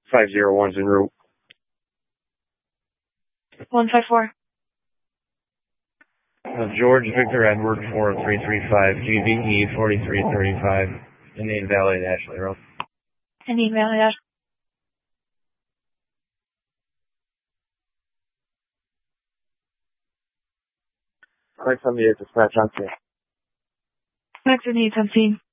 501's en route. 154. George Victor Edward 4335, GVE 4335, Indian Valley, Ashley Road. Indian Valley, Ashley. Correct 78, dispatch on scene. Correct 78, on scene.